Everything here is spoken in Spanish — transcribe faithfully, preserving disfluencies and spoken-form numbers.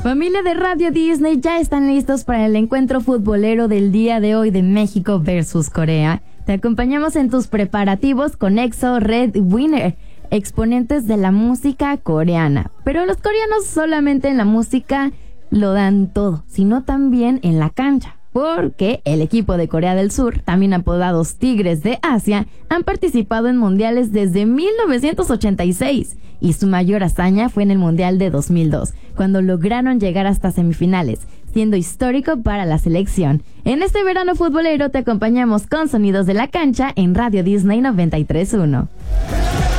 Familia de Radio Disney, ya están listos para el encuentro futbolero del día de hoy de México versus Corea. Te acompañamos en tus preparativos con EXO Red Winner, exponentes de la música coreana. Pero los coreanos solamente en la música lo dan todo, sino también en la cancha. Porque el equipo de Corea del Sur, también apodados Tigres de Asia, han participado en mundiales desde mil novecientos ochenta y seis y su mayor hazaña fue en el Mundial de dos mil dos, cuando lograron llegar hasta semifinales, siendo histórico para la selección. En este verano futbolero te acompañamos con sonidos de la cancha en Radio Disney noventa y tres punto uno.